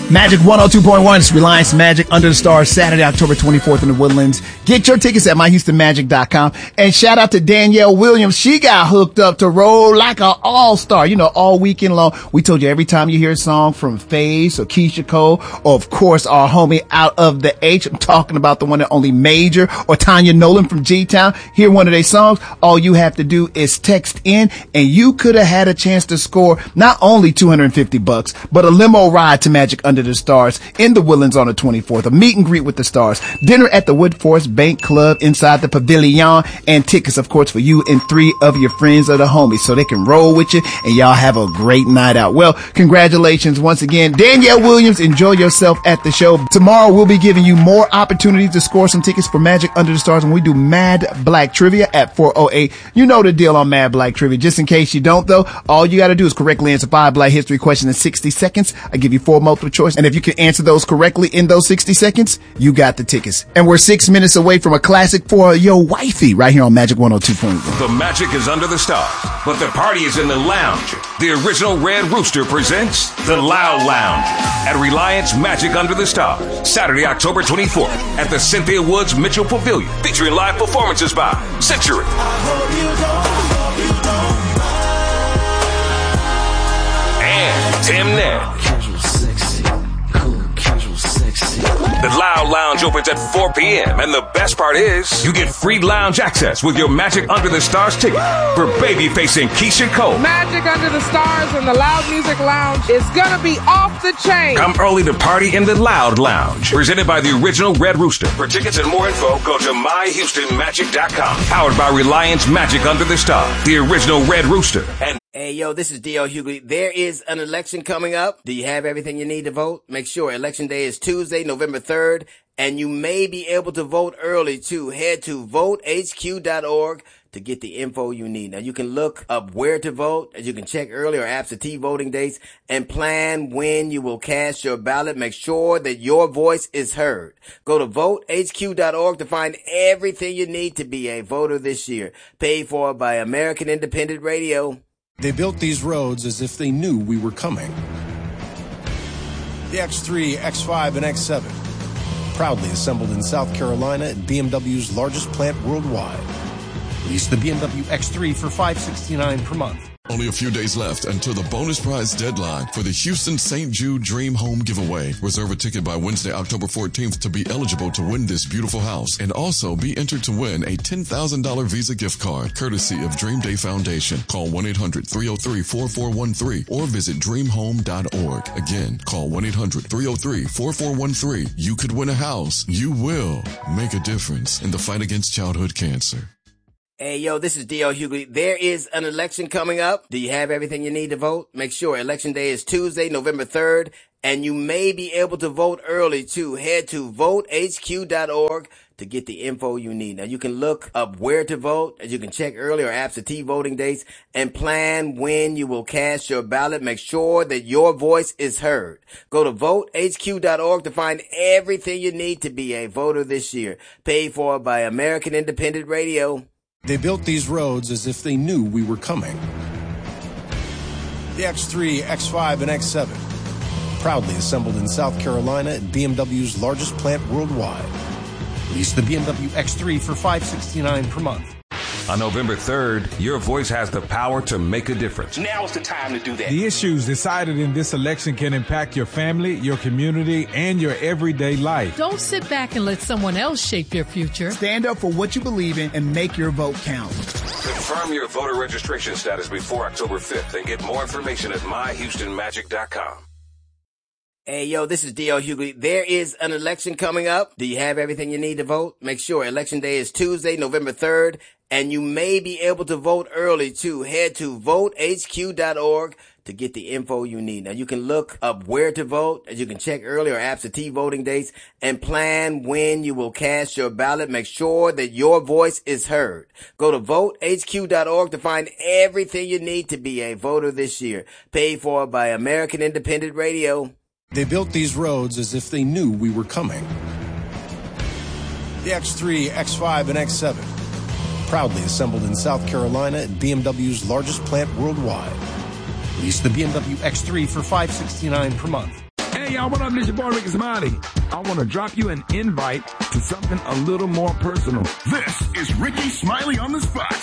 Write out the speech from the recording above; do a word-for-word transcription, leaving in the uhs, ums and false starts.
Magic one oh two point one, it's Reliance Magic Under the Stars, Saturday, October twenty-fourth in the Woodlands. Get your tickets at my houston magic dot com. And shout out to Danielle Williams. She got hooked up to roll like an all-star, you know, all weekend long. We told you every time you hear a song from Faze or Keisha Cole, or of course our homie Out of the H, I'm talking about the one and only Major, or Tanya Nolan from G-Town, hear one of their songs, all you have to do is text in and you could have had a chance to score not only two hundred fifty bucks, but a limo ride to Magic Under the Stars in the Woodlands on the twenty-fourth, a meet and greet with the stars, dinner at the Woodforest Bank Club inside the pavilion, and tickets, of course, for you and three of your friends or the homies so they can roll with you and y'all have a great night out. Well, congratulations once again, Danielle Williams. Enjoy yourself at the show. Tomorrow we'll be giving you more opportunities to score some tickets for Magic Under the Stars when we do Mad Black Trivia at four oh eight. You know the deal on Mad Black Trivia. Just in case you don't, though, all you got to do is correctly answer five Black history questions in sixty seconds. I give you four multiple choice, and if you can answer those correctly in those sixty seconds, you got the tickets. And we're six minutes away from a classic for your wifey right here on Magic one oh two point one. The magic is under the stars, but the party is in the lounge. The original Red Rooster presents The Loud Lounge at Reliance Magic Under the Stars, Saturday, October twenty-fourth at the Cynthia Woods Mitchell Pavilion, featuring live performances by Century, and Tim Ned. The Loud Lounge opens at four p.m. and the best part is you get free lounge access with your Magic Under the Stars ticket for baby-facing Keisha Cole. Magic Under the Stars and the Loud Music Lounge is gonna be off the chain. Come early to party in the Loud Lounge. Presented by the original Red Rooster. For tickets and more info, go to my houston magic dot com. Powered by Reliance Magic Under the Stars, the original Red Rooster. And Hey, yo, this is D L Hughley. There is an election coming up. Do you have everything you need to vote? Make sure Election Day is Tuesday, November third, and you may be able to vote early, too. Head to vote h q dot org to get the info you need. Now, you can look up where to vote, as you can check early or absentee voting dates, and plan when you will cast your ballot. Make sure that your voice is heard. Go to vote h q dot org to find everything you need to be a voter this year. Paid for by American Independent Radio. They built these roads as if they knew we were coming. The X three, X five, and X seven, proudly assembled in South Carolina at B M W's largest plant worldwide. Lease the B M W X three for five hundred sixty-nine dollars per month. Only a few days left until the bonus prize deadline for the Houston Saint Jude Dream Home Giveaway. Reserve a ticket by Wednesday, October fourteenth to be eligible to win this beautiful house and also be entered to win a ten thousand dollars Visa gift card courtesy of Dream Day Foundation. Call one eight hundred three oh three four four one three or visit dream home dot org. Again, call one eight hundred three oh three four four one three. You could win a house. You will make a difference in the fight against childhood cancer. Hey, yo, this is D L Hughley. There is an election coming up. Do you have everything you need to vote? Make sure Election Day is Tuesday, November third, and you may be able to vote early, too. Head to vote h q dot org to get the info you need. Now, you can look up where to vote, as you can check early or absentee voting dates, and plan when you will cast your ballot. Make sure that your voice is heard. Go to vote h q dot org to find everything you need to be a voter this year. Paid for by American Independent Radio. They built these roads as if they knew we were coming. The X three, X five, and X seven, proudly assembled in South Carolina at B M W's largest plant worldwide. Lease the B M W X three for five hundred sixty-nine dollars per month. on November third, your voice has the power to make a difference. Now's the time to do that. The issues decided in this election can impact your family, your community, and your everyday life. Don't sit back and let someone else shape your future. Stand up for what you believe in and make your vote count. Confirm your voter registration status before October fifth and get more information at my houston magic dot com. Hey, yo, this is D L Hughley. There is an election coming up. Do you have everything you need to vote? Make sure Election Day is Tuesday, November third, and you may be able to vote early, too. Head to vote h q dot org to get the info you need. Now, you can look up where to vote, as you can check early or absentee voting dates, and plan when you will cast your ballot. Make sure that your voice is heard. Go to vote h q dot org to find everything you need to be a voter this year. Paid for by American Independent Radio. They built these roads as if they knew we were coming. The X three, X five, and X seven, proudly assembled in South Carolina at B M W's largest plant worldwide. Lease the B M W X three for five hundred sixty-nine dollars per month. Hey, Hey, y'all, what up? This your boy, Ricky Smiley. I want to drop you an invite to something a little more personal. This is Ricky Smiley on the Spot.